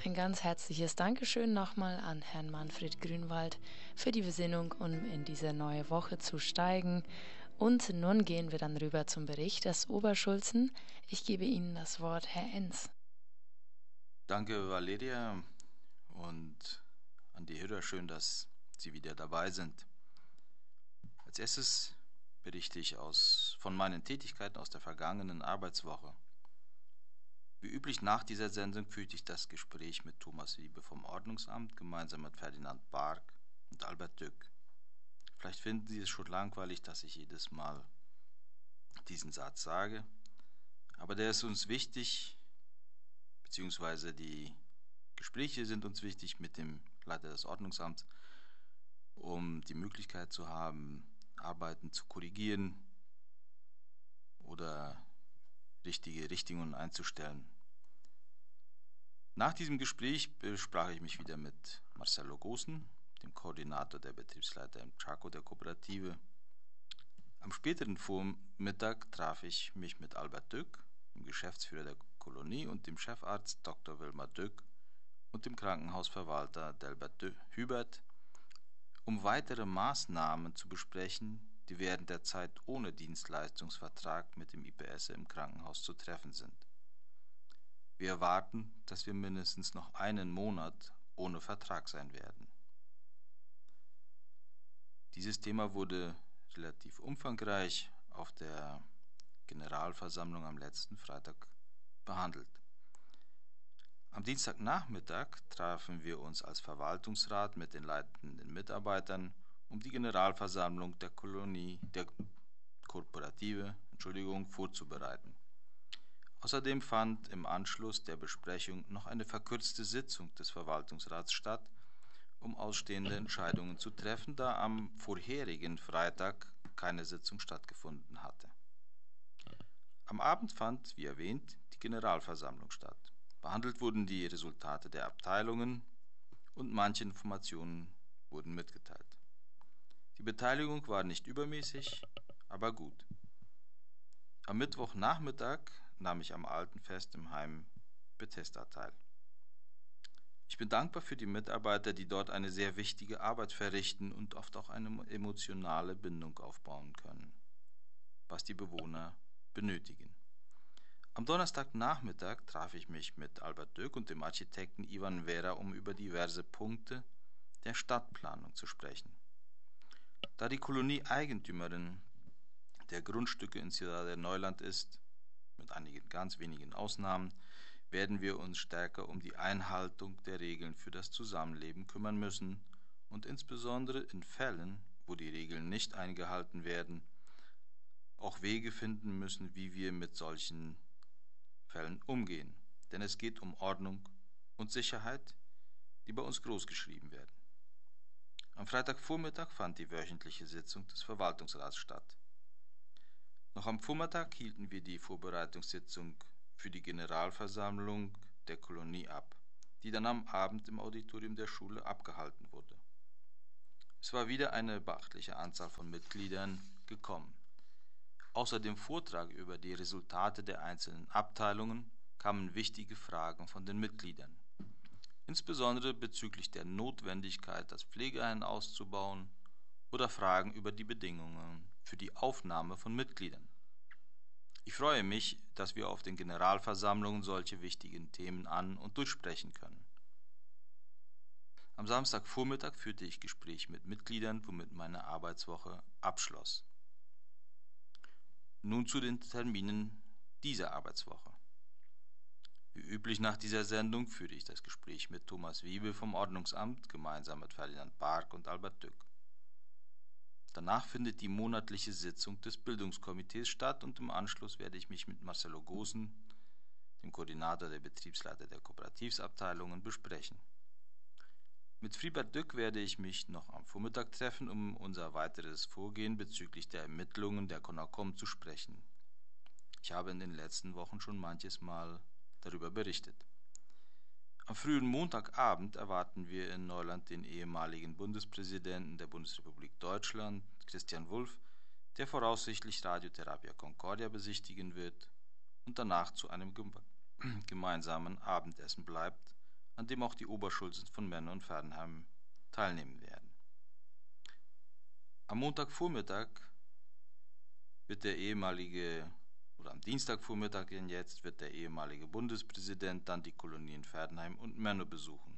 Ein ganz herzliches Dankeschön nochmal an Herrn Manfred Grünwald für die Besinnung, um in diese neue Woche zu steigen. Und nun gehen wir dann rüber zum Bericht des Oberschulzen. Ich gebe Ihnen das Wort, Herr Enz. Danke, Valeria, und an die Hörer, schön, dass Sie wieder dabei sind. Als erstes berichte ich von meinen Tätigkeiten aus der vergangenen Arbeitswoche. Wie üblich nach dieser Sendung führte ich das Gespräch mit Thomas Wiebe vom Ordnungsamt gemeinsam mit Ferdinand Bark und Albert Dück. Vielleicht finden Sie es schon langweilig, dass ich jedes Mal diesen Satz sage, aber der ist uns wichtig, beziehungsweise die Gespräche sind uns wichtig mit dem Leiter des Ordnungsamts, um die Möglichkeit zu haben, Arbeiten zu korrigieren oder richtige Richtungen einzustellen. Nach diesem Gespräch besprach ich mich wieder mit Marcelo Gosen, dem Koordinator der Betriebsleiter im Chaco der Kooperative. Am späteren Vormittag traf ich mich mit Albert Dück, dem Geschäftsführer der Kolonie, und dem Chefarzt Dr. Wilmar Dück und dem Krankenhausverwalter Delbert Hubert, um weitere Maßnahmen zu besprechen, die während der Zeit ohne Dienstleistungsvertrag mit dem IPS im Krankenhaus zu treffen sind. Wir erwarten, dass wir mindestens noch einen Monat ohne Vertrag sein werden. Dieses Thema wurde relativ umfangreich auf der Generalversammlung am letzten Freitag behandelt. Am Dienstagnachmittag trafen wir uns als Verwaltungsrat mit den leitenden Mitarbeitern, um die Generalversammlung der Kooperative vorzubereiten. Außerdem fand im Anschluss der Besprechung noch eine verkürzte Sitzung des Verwaltungsrats statt, um ausstehende Entscheidungen zu treffen, da am vorherigen Freitag keine Sitzung stattgefunden hatte. Am Abend fand, wie erwähnt, die Generalversammlung statt. Behandelt wurden die Resultate der Abteilungen und manche Informationen wurden mitgeteilt. Die Beteiligung war nicht übermäßig, aber gut. Am Mittwochnachmittag nahm ich am Altenfest im Heim Bethesda teil. Ich bin dankbar für die Mitarbeiter, die dort eine sehr wichtige Arbeit verrichten und oft auch eine emotionale Bindung aufbauen können, was die Bewohner benötigen. Am Donnerstagnachmittag traf ich mich mit Albert Dück und dem Architekten Ivan Vera, um über diverse Punkte der Stadtplanung zu sprechen. Da die Kolonie Eigentümerin der Grundstücke in Ciudad del Neuland ist, mit einigen ganz wenigen Ausnahmen, werden wir uns stärker um die Einhaltung der Regeln für das Zusammenleben kümmern müssen und insbesondere in Fällen, wo die Regeln nicht eingehalten werden, auch Wege finden müssen, wie wir mit solchen Fällen umgehen. Denn es geht um Ordnung und Sicherheit, die bei uns großgeschrieben werden. Am Freitagvormittag fand die wöchentliche Sitzung des Verwaltungsrats statt. Noch am Vormittag hielten wir die Vorbereitungssitzung für die Generalversammlung der Kolonie ab, die dann am Abend im Auditorium der Schule abgehalten wurde. Es war wieder eine beachtliche Anzahl von Mitgliedern gekommen. Außer dem Vortrag über die Resultate der einzelnen Abteilungen kamen wichtige Fragen von den Mitgliedern, insbesondere bezüglich der Notwendigkeit, das Pflegeheim auszubauen, oder Fragen über die Bedingungen für die Aufnahme von Mitgliedern. Ich freue mich, dass wir auf den Generalversammlungen solche wichtigen Themen an- und durchsprechen können. Am Samstagvormittag führte ich Gespräche mit Mitgliedern, womit meine Arbeitswoche abschloss. Nun zu den Terminen dieser Arbeitswoche. Wie üblich nach dieser Sendung führte ich das Gespräch mit Thomas Wiebe vom Ordnungsamt gemeinsam mit Ferdinand Bark und Albert Dück. Danach findet die monatliche Sitzung des Bildungskomitees statt und im Anschluss werde ich mich mit Marcelo Gosen, dem Koordinator der Betriebsleiter der Kooperativsabteilungen, besprechen. Mit Friedbert Dück werde ich mich noch am Vormittag treffen, um unser weiteres Vorgehen bezüglich der Ermittlungen der CONACOM zu sprechen. Ich habe in den letzten Wochen schon manches Mal darüber berichtet. Am frühen Montagabend erwarten wir in Neuland den ehemaligen Bundespräsidenten der Bundesrepublik Deutschland, Christian Wulff, der voraussichtlich Radio Terapia Concordia besichtigen wird und danach zu einem gemeinsamen Abendessen bleibt, an dem auch die Oberschulzen von Menne und Ferdenheim teilnehmen werden. Am Montagvormittag wird am Dienstagvormittag jetzt wird der ehemalige Bundespräsident dann die Kolonien Ferdenheim und Menne besuchen.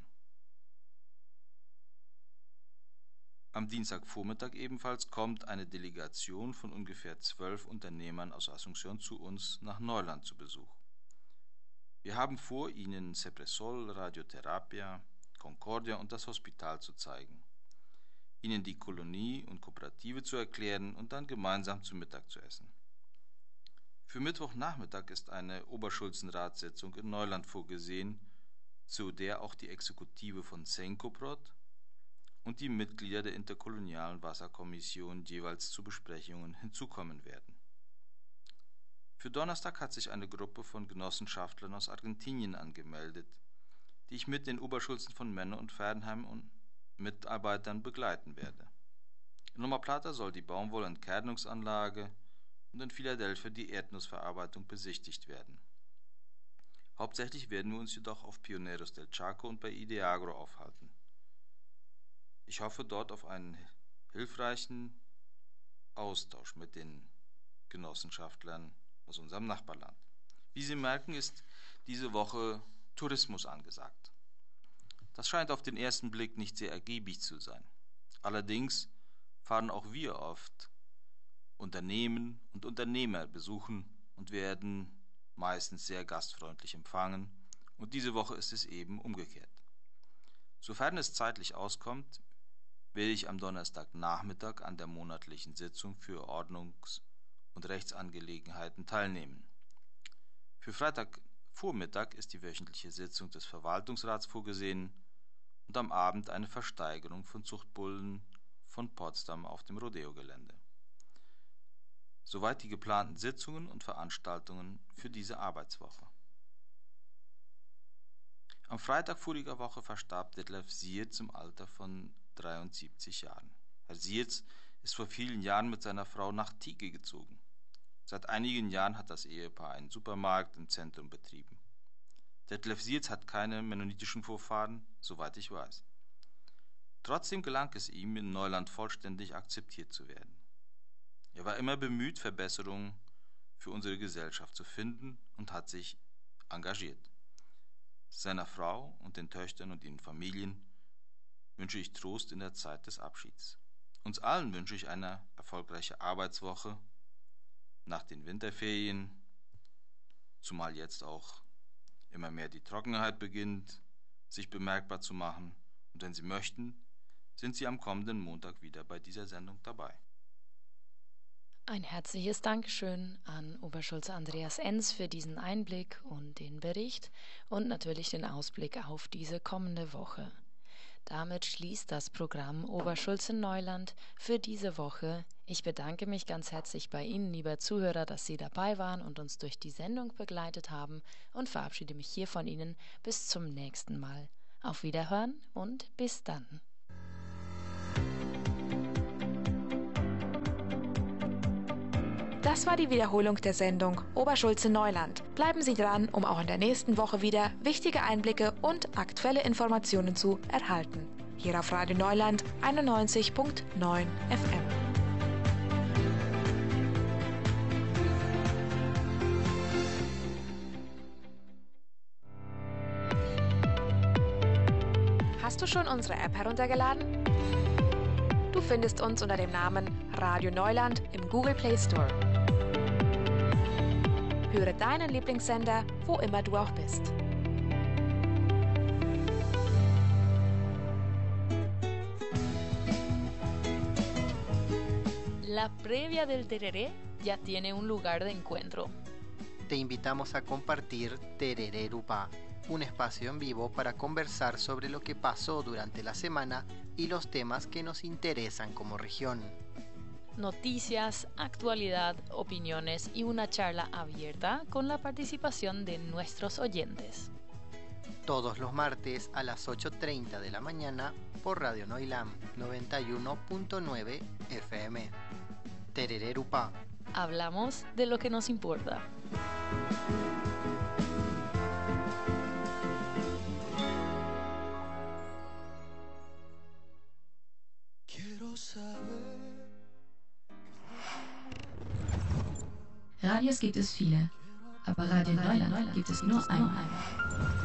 Am Dienstagvormittag ebenfalls kommt eine Delegation von ungefähr 12 Unternehmern aus Asunción zu uns nach Neuland zu Besuch. Wir haben vor, ihnen Cepresol, Radioterapia, Concordia und das Hospital zu zeigen, ihnen die Kolonie und Kooperative zu erklären und dann gemeinsam zu Mittag zu essen. Für Mittwochnachmittag ist eine Oberschulzenratssitzung in Neuland vorgesehen, zu der auch die Exekutive von Senkoprod und die Mitglieder der interkolonialen Wasserkommission jeweils zu Besprechungen hinzukommen werden. Für Donnerstag hat sich eine Gruppe von Genossenschaftlern aus Argentinien angemeldet, die ich mit den Oberschulzen von Menne und Ferdenheim und Mitarbeitern begleiten werde. In Loma Plata soll die Baumwollentkernungsanlage und in Philadelphia die Erdnussverarbeitung besichtigt werden. Hauptsächlich werden wir uns jedoch auf Pioneros del Chaco und bei Ideagro aufhalten. Ich hoffe dort auf einen hilfreichen Austausch mit den Genossenschaftlern aus unserem Nachbarland. Wie Sie merken, ist diese Woche Tourismus angesagt. Das scheint auf den ersten Blick nicht sehr ergiebig zu sein. Allerdings fahren auch wir oft Unternehmen und Unternehmer besuchen und werden meistens sehr gastfreundlich empfangen, und diese Woche ist es eben umgekehrt. Sofern es zeitlich auskommt, werde ich am Donnerstagnachmittag an der monatlichen Sitzung für Ordnungs- und Rechtsangelegenheiten teilnehmen. Für Freitagvormittag ist die wöchentliche Sitzung des Verwaltungsrats vorgesehen und am Abend eine Versteigerung von Zuchtbullen von Potsdam auf dem Rodeo-Gelände. Soweit die geplanten Sitzungen und Veranstaltungen für diese Arbeitswoche. Am Freitag voriger Woche verstarb Detlef Siertz im Alter von 73 Jahren. Herr Siertz ist vor vielen Jahren mit seiner Frau nach Tiege gezogen. Seit einigen Jahren hat das Ehepaar einen Supermarkt im Zentrum betrieben. Detlef Siertz hat keine mennonitischen Vorfahren, soweit ich weiß. Trotzdem gelang es ihm, in Neuland vollständig akzeptiert zu werden. Er war immer bemüht, Verbesserungen für unsere Gesellschaft zu finden und hat sich engagiert. Seiner Frau und den Töchtern und ihren Familien wünsche ich Trost in der Zeit des Abschieds. Uns allen wünsche ich eine erfolgreiche Arbeitswoche nach den Winterferien, zumal jetzt auch immer mehr die Trockenheit beginnt, sich bemerkbar zu machen. Und wenn Sie möchten, sind Sie am kommenden Montag wieder bei dieser Sendung dabei. Ein herzliches Dankeschön an Oberschulze Andreas Enz für diesen Einblick und den Bericht und natürlich den Ausblick auf diese kommende Woche. Damit schließt das Programm Oberschulze Neuland für diese Woche. Ich bedanke mich ganz herzlich bei Ihnen, lieber Zuhörer, dass Sie dabei waren und uns durch die Sendung begleitet haben, und verabschiede mich hier von Ihnen bis zum nächsten Mal. Auf Wiederhören und bis dann. Das war die Wiederholung der Sendung Oberschulze Neuland. Bleiben Sie dran, um auch in der nächsten Woche wieder wichtige Einblicke und aktuelle Informationen zu erhalten. Hier auf Radio Neuland 91.9 FM. Hast du schon unsere App heruntergeladen? Du findest uns unter dem Namen Radio Neuland im Google Play Store. Höre deinen Lieblingssender, wo immer du auch bist. La previa del tereré ya tiene un lugar de encuentro. Te invitamos a compartir Tereré Rupá, un espacio en vivo para conversar sobre lo que pasó durante la semana y los temas que nos interesan como región. Noticias, actualidad, opiniones y una charla abierta con la participación de nuestros oyentes. Todos los martes a las 8:30 de la mañana por Radio Noilam 91.9 FM. Tereré Rupá. Hablamos de lo que nos importa. Radios gibt es viele, aber Radio Neuland gibt es nur einmal.